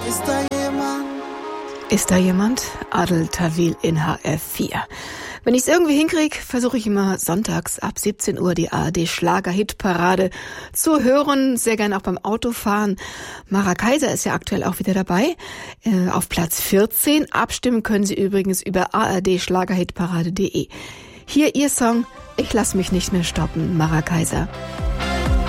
Ist da jemand? Ist da jemand? Adel Tawil in HR4. Wenn ich es irgendwie hinkriege, versuche ich immer sonntags ab 17 Uhr die ARD-Schlager-Hitparade zu hören, sehr gerne auch beim Autofahren. Mara Kaiser ist ja aktuell auch wieder dabei, auf Platz 14. Abstimmen können Sie übrigens über ard-schlagerhitparade.de. Hier Ihr Song, Ich lass mich nicht mehr stoppen, Mara Kaiser.